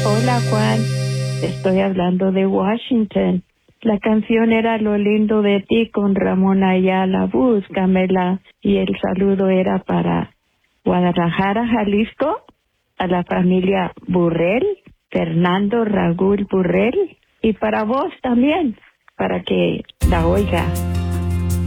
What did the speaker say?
Hola Juan, estoy hablando de Washington. La canción era Lo lindo de ti con Ramón Ayala, búscamela. Y el saludo era para Guadalajara, Jalisco, a la familia Burrell, Fernando Raúl Burrell, y para vos también, para que la oiga.